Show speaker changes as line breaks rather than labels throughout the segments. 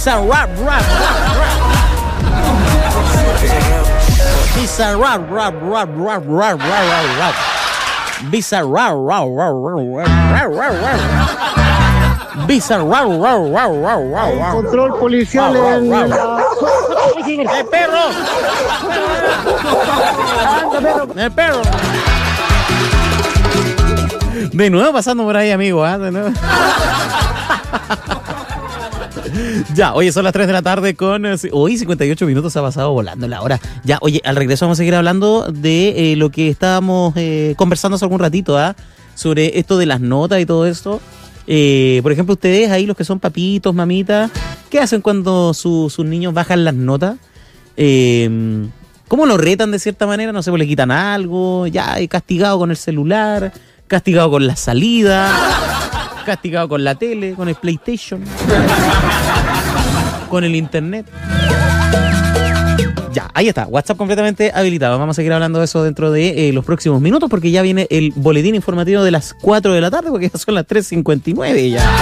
Bizarrap. Bizarrap.
Control policial en
¡El perro! ¡El perro! De nuevo pasando por ahí, amigo, ¿eh? De nuevo. Ya, oye, son las 3 de la tarde con... Hoy 58 minutos ha pasado volando la hora. Ya, oye, al regreso vamos a seguir hablando de lo que estábamos conversando hace algún ratito, ¿ah? Sobre esto de las notas y todo esto. Por ejemplo, ustedes ahí, los que son papitos, mamitas, ¿qué hacen cuando sus niños bajan las notas? ¿Cómo lo retan de cierta manera? No sé, pues le quitan algo, ya, castigado con el celular, castigado con la salida, castigado con la tele, con el PlayStation, con el internet. Ya, ahí está, WhatsApp completamente habilitado. Vamos a seguir hablando de eso dentro de los próximos minutos, porque ya viene el boletín informativo de las 4 de la tarde, porque ya son las 3:59 ya.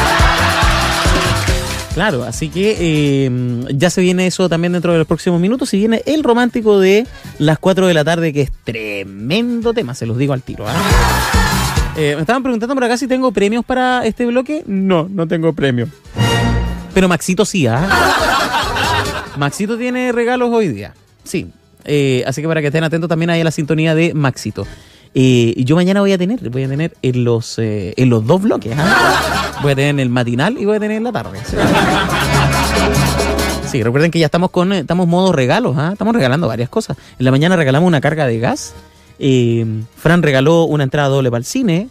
Claro, así que ya se viene eso también dentro de los próximos minutos. Y viene el romántico de las 4 de la tarde, que es tremendo tema, se los digo al tiro, ¿eh? Me estaban preguntando por acá si tengo premios para este bloque. No tengo premios. Pero Maxito sí, Maxito tiene regalos hoy día. Sí. Así que para que estén atentos también ahí a la sintonía de Maxito. Y yo mañana voy a tener en los dos bloques. Voy a tener en el matinal y voy a tener en la tarde. Sí, recuerden que ya estamos modo regalos. Estamos regalando varias cosas. En la mañana regalamos una carga de gas. Fran regaló una entrada doble para el cine.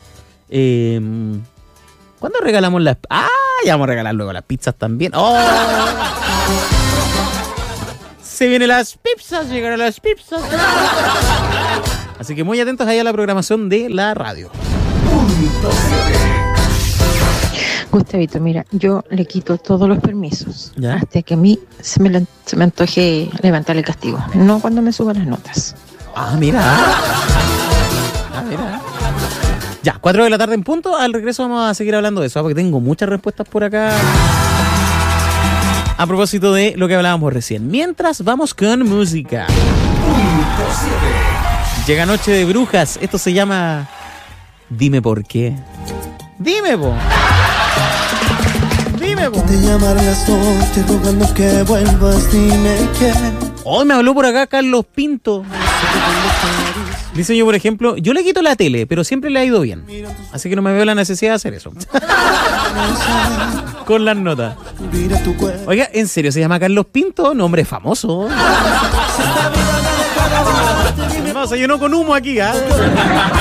¿Cuándo regalamos las... ya vamos a regalar luego las pizzas también. ¡Oh! Se vienen las pizzas, llegaron las pizzas. Así que muy atentos ahí a la programación de la radio.
Gustavito, mira, yo le quito todos los permisos,
¿ya?
Hasta que a mí se me antoje levantar el castigo, no cuando me suban las notas.
Mira. Ya, 4 de la tarde en punto. Al regreso vamos a seguir hablando de eso, porque tengo muchas respuestas por acá a propósito de lo que hablábamos recién. Mientras, vamos con música. Llega Noche de Brujas. Esto se llama Dime por qué. Dime, po.
Te llamaré las noches rogando que vuelvas, dime qué.
Hoy me habló por acá Carlos Pinto. Dice yo, por ejemplo, yo le quito la tele, pero siempre le ha ido bien. Así que no me veo la necesidad de hacer eso. Con las notas. Oiga, ¿en serio se llama Carlos Pinto? Nombre famoso. No, se llenó con humo aquí,